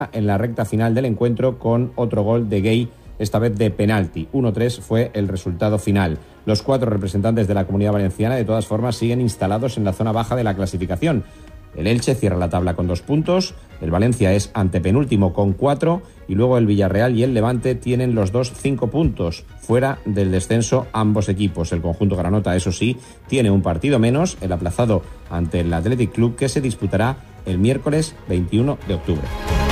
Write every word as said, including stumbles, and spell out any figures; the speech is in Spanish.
en la recta final del encuentro con otro gol de Gueye, esta vez de penalti. uno tres fue el resultado final. Los cuatro representantes de la Comunidad Valenciana, de todas formas, siguen instalados en la zona baja de la clasificación. El Elche cierra la tabla con dos puntos, el Valencia es antepenúltimo con cuatro y luego el Villarreal y el Levante tienen los dos cinco puntos, fuera del descenso ambos equipos. El conjunto granota, eso sí, tiene un partido menos, el aplazado ante el Athletic Club, que se disputará el miércoles veintiuno de octubre.